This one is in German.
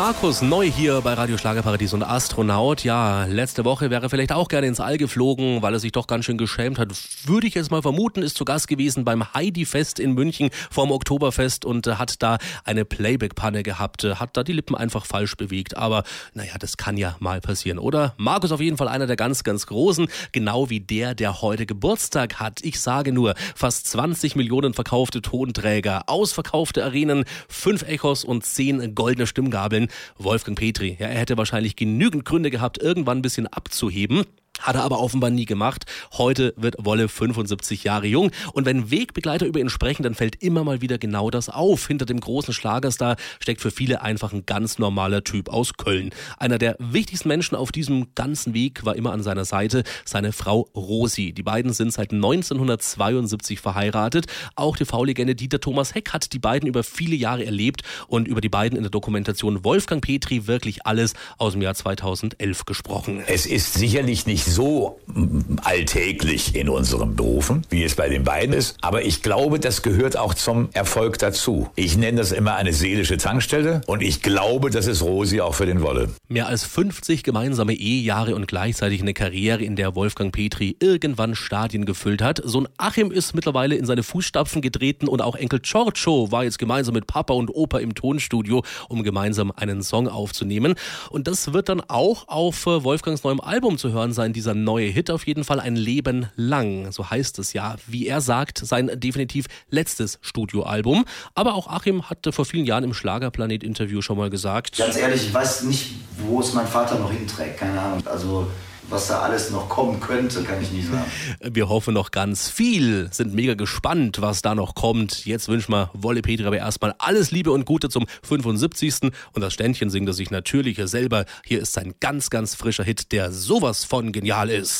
Markus Neu hier bei Radio Schlagerparadies und Astronaut. Ja, letzte Woche wäre er vielleicht auch gerne ins All geflogen, weil er sich doch ganz schön geschämt hat. Würde ich jetzt mal vermuten, ist zu Gast gewesen beim Heidi-Fest in München vorm Oktoberfest und hat da eine Playback-Panne gehabt, hat da die Lippen einfach falsch bewegt. Aber naja, das kann ja mal passieren, oder? Markus auf jeden Fall einer der ganz, ganz Großen, genau wie der heute Geburtstag hat. Ich sage nur, fast 20 Millionen verkaufte Tonträger, ausverkaufte Arenen, 5 Echos und 10 goldene Stimmgabeln. Wolfgang Petri, ja, er hätte wahrscheinlich genügend Gründe gehabt, irgendwann ein bisschen abzuheben. Hat er aber offenbar nie gemacht. Heute wird Wolle 75 Jahre jung. Und wenn Wegbegleiter über ihn sprechen, dann fällt immer mal wieder genau das auf. Hinter dem großen Schlagerstar steckt für viele einfach ein ganz normaler Typ aus Köln. Einer der wichtigsten Menschen auf diesem ganzen Weg war immer an seiner Seite seine Frau Rosi. Die beiden sind seit 1972 verheiratet. Auch TV-Legende Dieter Thomas Heck hat die beiden über viele Jahre erlebt und über die beiden in der Dokumentation Wolfgang Petri wirklich alles aus dem Jahr 2011 gesprochen. Es ist sicherlich nicht so alltäglich in unseren Berufen, wie es bei den beiden ist. Aber ich glaube, das gehört auch zum Erfolg dazu. Ich nenne das immer eine seelische Tankstelle und ich glaube, das ist Rosi auch für den Wolle. Mehr als 50 gemeinsame Ehejahre und gleichzeitig eine Karriere, in der Wolfgang Petri irgendwann Stadien gefüllt hat. Sohn Achim ist mittlerweile in seine Fußstapfen getreten und auch Enkel Giorgio war jetzt gemeinsam mit Papa und Opa im Tonstudio, um gemeinsam einen Song aufzunehmen. Und das wird dann auch auf Wolfgangs neuem Album zu hören sein. Dieser neue Hit auf jeden Fall, ein Leben lang, so heißt es ja. Wie er sagt, sein definitiv letztes Studioalbum. Aber auch Achim hatte vor vielen Jahren im Schlagerplanet-Interview schon mal gesagt: Ganz ehrlich, ich weiß nicht, wo es mein Vater noch hinträgt, keine Ahnung. Also was da alles noch kommen könnte, kann ich nicht sagen. Wir hoffen noch ganz viel, sind mega gespannt, was da noch kommt. Jetzt wünschen wir Wolle Petri aber erstmal alles Liebe und Gute zum 75. Und das Ständchen singt er sich natürlich selber. Hier ist sein ganz, ganz frischer Hit, der sowas von genial ist.